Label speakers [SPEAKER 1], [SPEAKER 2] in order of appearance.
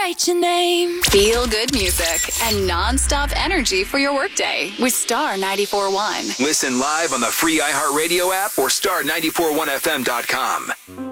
[SPEAKER 1] write your name.
[SPEAKER 2] Feel good music and non-stop energy for your workday with Star 94.1.
[SPEAKER 3] Listen live on the free iHeartRadio app or star941fm.com.